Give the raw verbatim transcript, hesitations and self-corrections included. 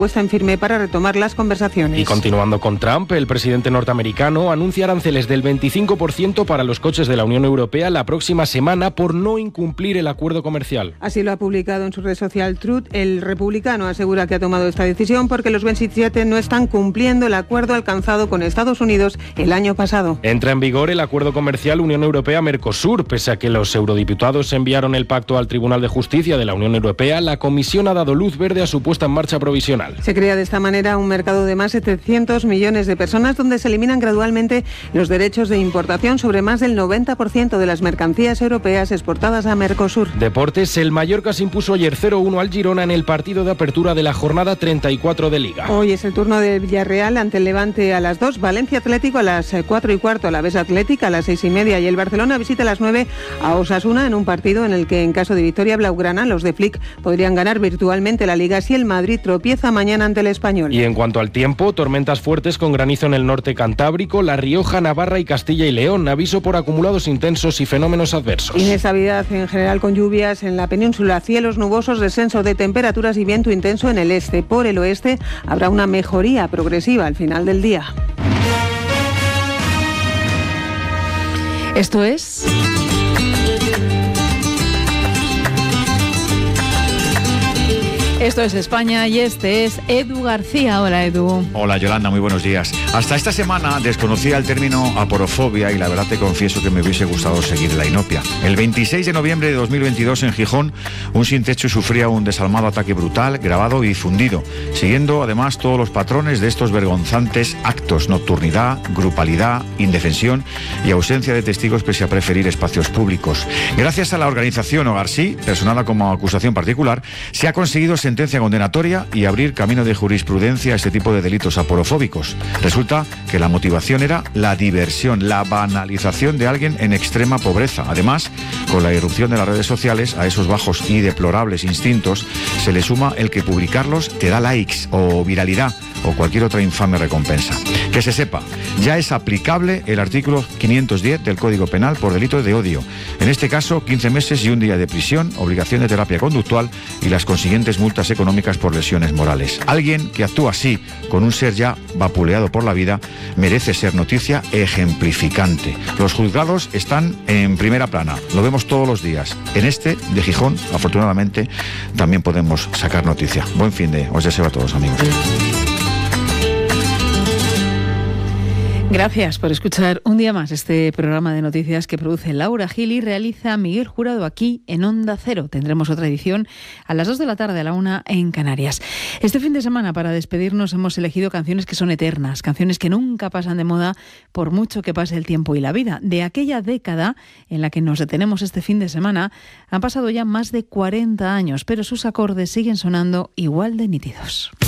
puesta en firme para retomar las conversaciones. Y continuando con Trump, el presidente norteamericano anuncia aranceles del veinticinco por ciento para los coches de la Unión Europea la próxima semana por no incumplir el acuerdo comercial. Así lo ha publicado en su red social Truth. El republicano asegura que ha tomado esta decisión porque los veintisiete no están cumpliendo el acuerdo alcanzado con Estados Unidos el año pasado. Entra en vigor el acuerdo comercial Unión Europea-Mercosur. Pese a que los eurodiputados enviaron el pacto al Tribunal de Justicia de la Unión Europea, la Comisión ha dado luz verde a su puesta en marcha provisional. Se crea de esta manera un mercado de más de setecientos millones de personas donde se eliminan gradualmente los derechos de importación sobre más del noventa por ciento de las mercancías europeas exportadas a Mercosur. Deportes, el Mallorca se impuso ayer cero uno al Girona en el partido de apertura de la jornada treinta y cuatro de Liga. Hoy es el turno de Villarreal ante el Levante a las dos, Valencia Atlético a las cuatro y cuarto, la Alavés Atlética a las seis y media y el Barcelona visita a las nueve a Osasuna en un partido en el que en caso de victoria blaugrana los de Flick podrían ganar virtualmente la Liga si el Madrid tropieza mañana ante el Español. Y en cuanto al tiempo, tormentas fuertes con granizo en el norte cantábrico, La Rioja, Navarra y Castilla y León. Aviso por acumulados intensos y fenómenos adversos. Inestabilidad en general con lluvias en la península, cielos nubosos, descenso de temperaturas y viento intenso en el este. Por el oeste habrá una mejoría progresiva al final del día. Esto es... Esto es España y este es Edu García. Hola, Edu. Hola, Yolanda, muy buenos días. Hasta esta semana desconocía el término aporofobia y la verdad te confieso que me hubiese gustado seguir la inopia. El veintiséis de noviembre de dos mil veintidós en Gijón, un sin techo sufría un desalmado ataque brutal, grabado y difundido, siguiendo además todos los patrones de estos vergonzantes actos: nocturnidad, grupalidad, indefensión y ausencia de testigos pese a preferir espacios públicos. Gracias a la organización Hogar Sí, personada como acusación particular, se ha conseguido sentencia condenatoria y abrir camino de jurisprudencia a este tipo de delitos aporofóbicos. Resulta que la motivación era la diversión, la banalización de alguien en extrema pobreza. Además, con la irrupción de las redes sociales, a esos bajos y deplorables instintos se le suma el que publicarlos te da likes o viralidad o cualquier otra infame recompensa. Que se sepa, ya es aplicable el artículo quinientos diez del Código Penal por delito de odio. En este caso, quince meses y un día de prisión, obligación de terapia conductual y las consiguientes multas económicas por lesiones morales. Alguien que actúa así con un ser ya vapuleado por la vida merece ser noticia ejemplificante. Los juzgados están en primera plana, lo vemos todos los días. En este de Gijón, afortunadamente, también podemos sacar noticia. Buen fin de, os deseo a todos, amigos. Gracias por escuchar un día más este programa de noticias que produce Laura Gil y realiza Miguel Jurado aquí en Onda Cero. Tendremos otra edición a las dos de la tarde, a la una en Canarias. Este fin de semana, para despedirnos, hemos elegido canciones que son eternas, canciones que nunca pasan de moda por mucho que pase el tiempo y la vida. De aquella década en la que nos detenemos este fin de semana, han pasado ya más de cuarenta años, pero sus acordes siguen sonando igual de nítidos.